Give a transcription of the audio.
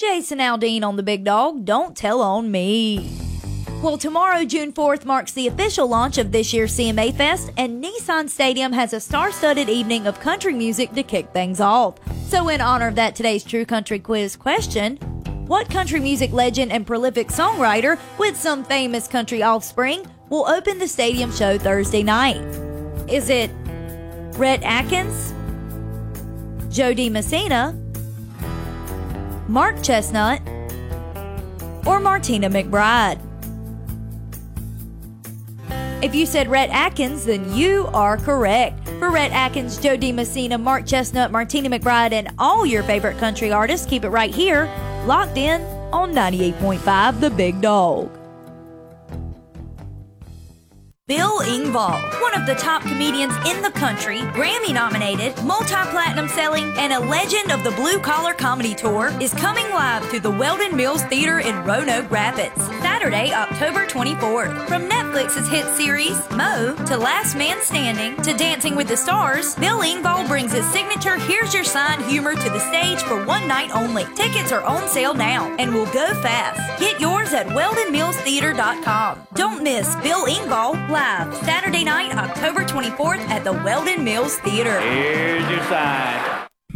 Jason Aldean on the Big Dog. Don't tell on me. Well, tomorrow, June 4th, marks the official launch of this year's CMA Fest, and Nissan Stadium has a star-studded evening of country music to kick things off. So in honor of that, today's True Country Quiz question: what country music legend and prolific songwriter with some famous country offspring will open the stadium show Thursday night? Is it Rhett Akins, Joe DiMessina, Mark Chestnut, or Martina McBride? If you said Rhett Akins, then you are correct. For Rhett Akins, Joe DiMessina, Mark Chestnut, Martina McBride, and all your favorite country artists, keep it right here, locked in on 98.5 The Big Dog. Bill Engvall, one of the top comedians in the country, Grammy-nominated, multi-platinum selling, and a legend of the blue-collar comedy tour, is coming live to the Weldon Mills Theater in Roanoke Rapids, Saturday, October 24th. From Netflix's hit series, Mo, to Last Man Standing, to Dancing with the Stars, Bill Engvall brings his signature Here's Your Sign humor to the stage for one night only. Tickets are on sale now and will go fast. Get yours at WeldonMillsTheater.com. Don't miss Bill Engvall live Saturday night, October 24th at the Weldon Mills Theater. Here's your sign.